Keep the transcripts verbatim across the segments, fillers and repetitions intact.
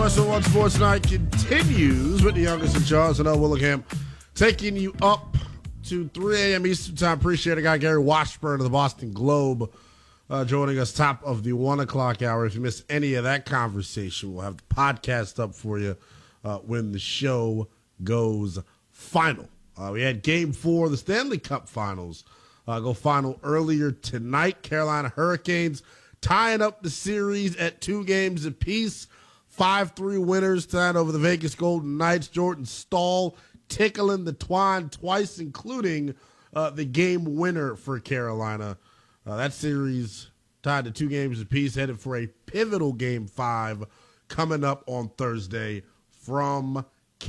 Westwood One Sports Night continues with the youngest in Charles and L. Willingham taking you up to three a.m. Eastern Time. Appreciate it. Guy Gary Washburn of the Boston Globe uh, joining us top of the one o'clock hour. If you missed any of that conversation, we'll have the podcast up for you uh, when the show goes final. Uh, we had game four of the Stanley Cup Finals uh, go final earlier tonight. Carolina Hurricanes tying up the series at two games apiece. five three winners tonight over the Vegas Golden Knights. Jordan Staal tickling the twine twice, including uh, the game winner for Carolina. Uh, that series tied to two games apiece, headed for a pivotal game five coming up on Thursday from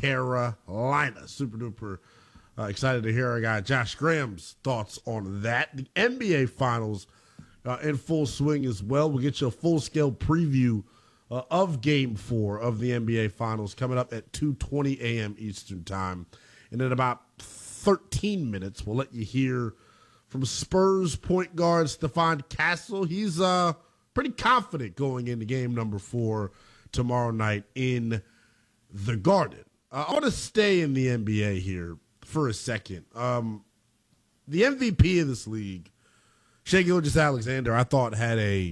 Carolina. Super duper uh, excited to hear our guy Josh Graham's thoughts on that. The N B A Finals uh, in full swing as well. We'll get you a full-scale preview Uh, of Game Four of the N B A Finals coming up at two twenty a.m. Eastern Time, and in about thirteen minutes, we'll let you hear from Spurs point guard Stephon Castle. He's uh pretty confident going into Game Number Four tomorrow night in the Garden. Uh, I want to stay in the N B A here for a second. Um, the M V P of this league, Shai Gilgeous-Alexander, I thought had a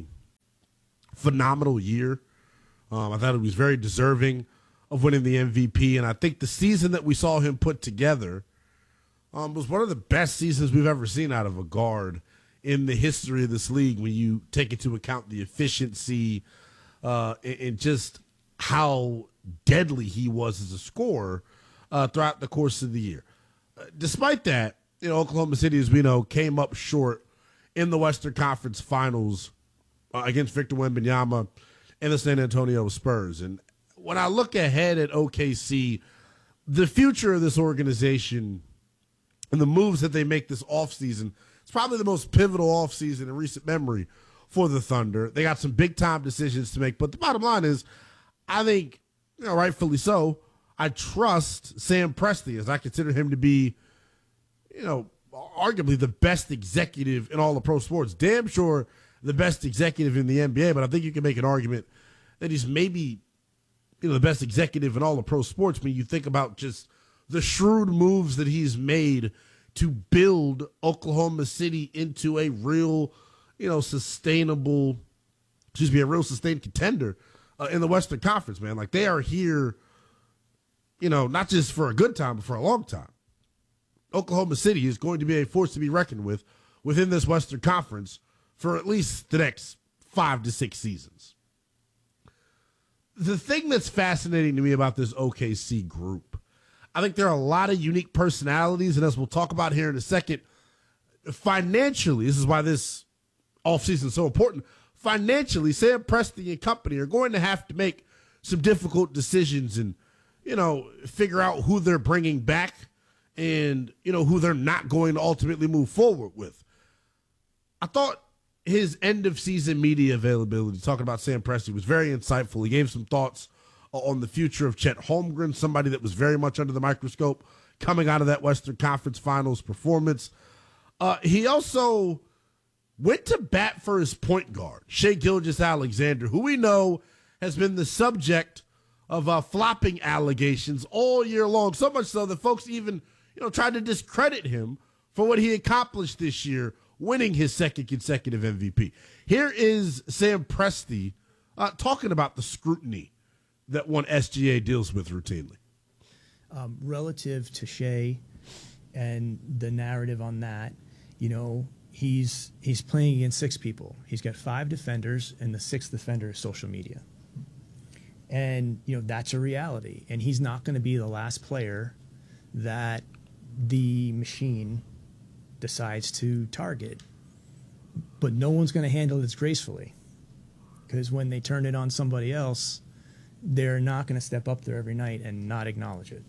phenomenal year. Um, I thought he was very deserving of winning the M V P, and I think the season that we saw him put together um, was one of the best seasons we've ever seen out of a guard in the history of this league when you take into account the efficiency uh, and, and just how deadly he was as a scorer uh, throughout the course of the year. Uh, despite that, you know, Oklahoma City, as we know, came up short in the Western Conference Finals uh, against Victor Wembanyama and the San Antonio Spurs. And when I look ahead at O K C, the future of this organization and the moves that they make this offseason, it's probably the most pivotal offseason in recent memory for the Thunder. They got some big-time decisions to make, but the bottom line is, I think, you know, rightfully so, I trust Sam Presti, as I consider him to be, you know, arguably the best executive in all of pro sports. Damn sure the best executive in the N B A, but I think you can make an argument that he's maybe, you know, the best executive in all of pro sports when you think about just the shrewd moves that he's made to build Oklahoma City into a real, you know, sustainable, excuse me, a real sustained contender uh, in the Western Conference, man. Like, they are here, you know, not just for a good time, but for a long time. Oklahoma City is going to be a force to be reckoned with within this Western Conference for at least the next five to six seasons. The thing that's fascinating to me about this O K C group, I think there are a lot of unique personalities, and as we'll talk about here in a second, financially, this is why this offseason is so important, financially, Sam Presti and company are going to have to make some difficult decisions and, you know, figure out who they're bringing back and, you know, who they're not going to ultimately move forward with. I thought his end-of-season media availability, talking about Sam Presti, was very insightful. He gave some thoughts on the future of Chet Holmgren, somebody that was very much under the microscope coming out of that Western Conference Finals performance. Uh, he also went to bat for his point guard, Shai Gilgeous-Alexander, who we know has been the subject of uh, flopping allegations all year long, so much so that folks even, you know, tried to discredit him for what he accomplished this year, winning his second consecutive M V P. Here is Sam Presti uh, talking about the scrutiny that one S G A deals with routinely. Um, relative to Shai and the narrative on that, you know, he's he's playing against six people. He's got five defenders, and the sixth defender is social media. And, you know, that's a reality. And he's not going to be the last player that the machine decides to target. But no one's going to handle this gracefully, because when they turn it on somebody else, they're not going to step up there every night and not acknowledge it.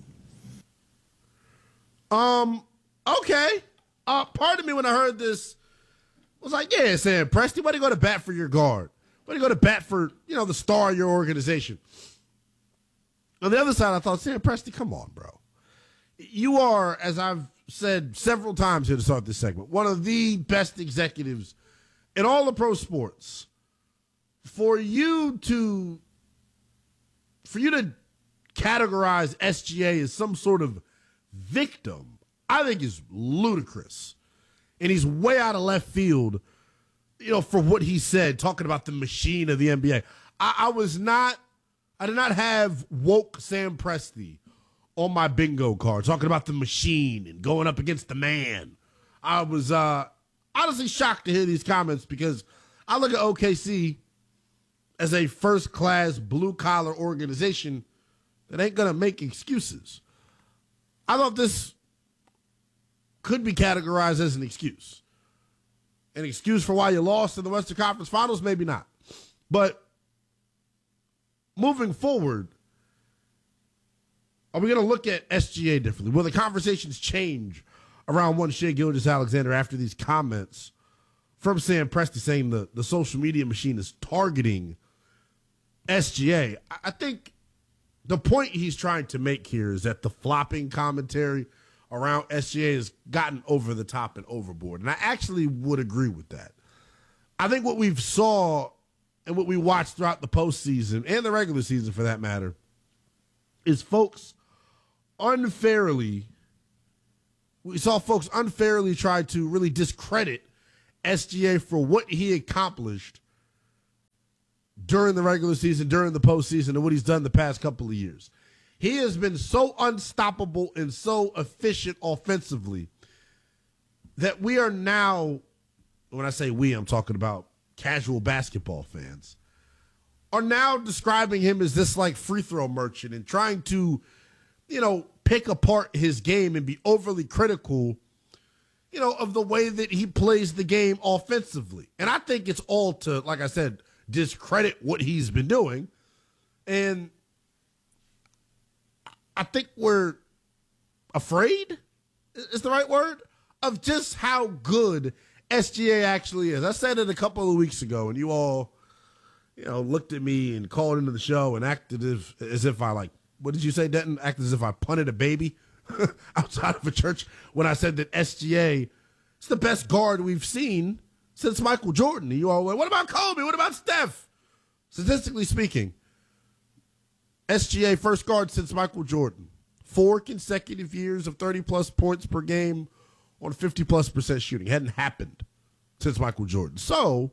Um, okay. Uh, part of me when I heard this was like, yeah, Sam Presti, why do you go to bat for your guard? Why do you go to bat for, you know, the star of your organization? On the other side, I thought, Sam Presti, come on, bro. You are, as I've said several times here to start this segment, one of the best executives in all of pro sports. For you to for you to categorize S G A as some sort of victim, I think is ludicrous. And he's way out of left field, you know, for what he said, talking about the machine of the N B A. I, I was not, I did not have woke Sam Presti on my bingo card, talking about the machine and going up against the man. I was uh, honestly shocked to hear these comments because I look at O K C as a first-class blue-collar organization that ain't going to make excuses. I thought this could be categorized as an excuse. An excuse for why you lost in the Western Conference Finals? Maybe not. But moving forward, are we going to look at S G A differently? Will the conversations change around one Shai Gilgeous-Alexander after these comments from Sam Presti saying the, the social media machine is targeting S G A? I think the point he's trying to make here is that the flopping commentary around S G A has gotten over the top and overboard. And I actually would agree with that. I think what we've saw and what we watched throughout the postseason and the regular season for that matter is folks unfairly, we saw folks unfairly try to really discredit S G A for what he accomplished during the regular season, during the postseason, and what he's done the past couple of years. He has been so unstoppable and so efficient offensively that we are now, when I say we, I'm talking about casual basketball fans, are now describing him as this like free throw merchant and trying to, you know, pick apart his game and be overly critical, you know, of the way that he plays the game offensively. And I think it's all to, like I said, discredit what he's been doing. And I think we're afraid, is the right word, of just how good S G A actually is. I said it a couple of weeks ago, and you all, you know, looked at me and called into the show and acted as, as if I, like, what did you say, Denton? Acted as if I punted a baby outside of a church when I said that S G A is the best guard we've seen since Michael Jordan. And you all went, what about Kobe? What about Steph? Statistically speaking, S G A first guard since Michael Jordan. Four consecutive years of thirty-plus points per game on fifty-plus percent shooting. Hadn't happened since Michael Jordan. So,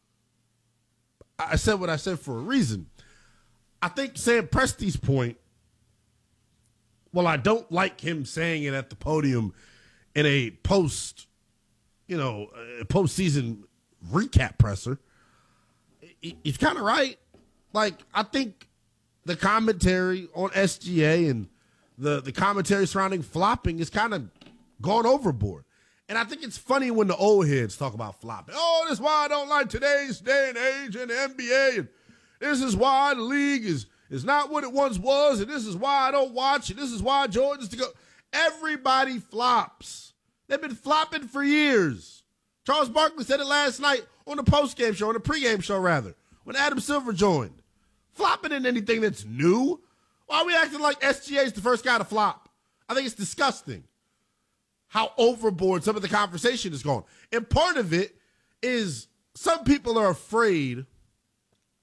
I said what I said for a reason. I think Sam Presti's point, well, I don't like him saying it at the podium in a post, you know, postseason recap presser. He's kind of right. Like, I think the commentary on S G A and the, the commentary surrounding flopping is kind of gone overboard. And I think it's funny when the old heads talk about flopping. Oh, this is why I don't like today's day and age in the N B A. And this is why the league is, is not what it once was. And this is why I don't watch. And this is why Jordan's to go. Everybody flops. They've been flopping for years. Charles Barkley said it last night on the postgame show, on the pregame show, rather, when Adam Silver joined. Flopping in anything that's new. Why are we acting like S G A is the first guy to flop? I think it's disgusting how overboard some of the conversation is going. And part of it is some people are afraid